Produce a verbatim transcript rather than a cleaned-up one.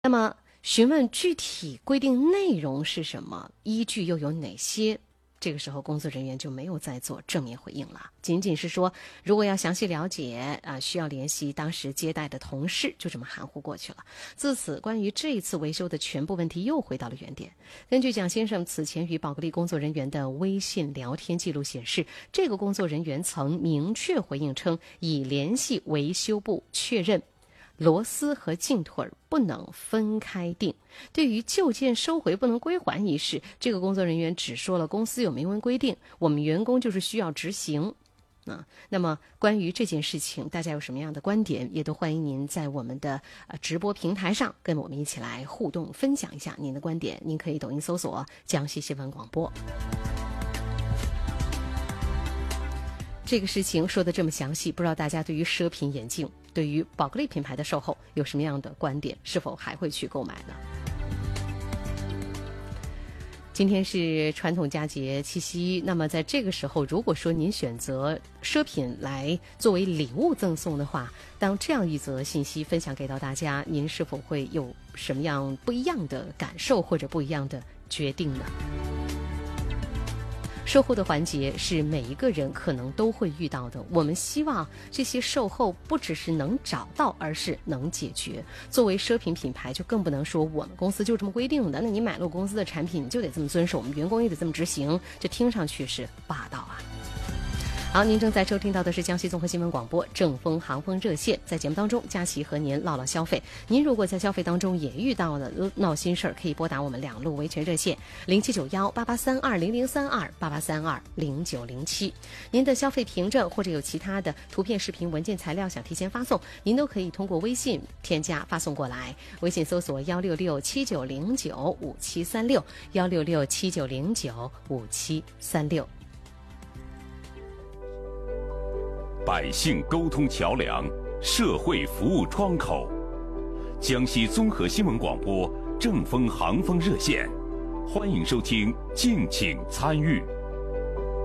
那么询问具体规定内容是什么，依据又有哪些，这个时候工作人员就没有再做正面回应了，仅仅是说如果要详细了解啊，需要联系当时接待的同事，就这么含糊过去了。自此关于这一次维修的全部问题又回到了原点。根据蒋先生此前与宝格丽工作人员的微信聊天记录显示，这个工作人员曾明确回应称已联系维修部确认螺丝和镜腿不能分开定。对于旧件收回不能归还一事，这个工作人员只说了公司有明文规定，我们员工就是需要执行。啊，那么关于这件事情，大家有什么样的观点，也都欢迎您在我们的呃直播平台上跟我们一起来互动分享一下您的观点。您可以抖音搜索江西新闻广播。这个事情说的这么详细，不知道大家对于奢品眼镜，对于宝格丽品牌的售后有什么样的观点，是否还会去购买呢？今天是传统佳节七夕，那么在这个时候，如果说您选择奢品来作为礼物赠送的话，当这样一则信息分享给到大家，您是否会有什么样不一样的感受或者不一样的决定呢？售后的环节是每一个人可能都会遇到的，我们希望这些售后不只是能找到，而是能解决。作为奢品品牌，就更不能说我们公司就这么规定的，那你买了公司的产品你就得这么遵守，我们员工也得这么执行，这听上去是霸道啊。好，您正在收听到的是江西综合新闻广播正风航风热线，在节目当中，佳琪和您唠唠消费。您如果在消费当中也遇到了闹心事儿，可以拨打我们两路维权热线零七九幺八八三二零零三二八八三二零九零七。您的消费凭证或者有其他的图片、视频、文件材料想提前发送，您都可以通过微信添加发送过来。微信搜索幺六六七九零九五七三六幺六六七九零九五七三六。 百姓沟通桥梁，社会服务窗口，江西综合新闻广播正风航风热线，欢迎收听，敬请参与。